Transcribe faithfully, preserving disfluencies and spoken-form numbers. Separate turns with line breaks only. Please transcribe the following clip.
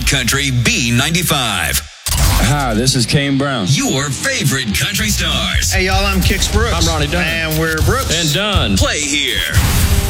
Country B ninety-five.
Hi, this is Kane Brown.
Your favorite country stars.
Hey, y'all, I'm Kix Brooks.
I'm Ronnie Dunn.
And we're Brooks.
And Dunn.
Play here.